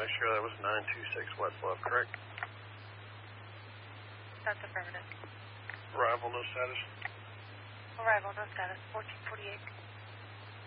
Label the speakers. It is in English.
Speaker 1: make sure that was 926 West Bluff, correct?
Speaker 2: That's affirmative.
Speaker 1: Arrival, no status.
Speaker 2: Arrival, no status. 1448.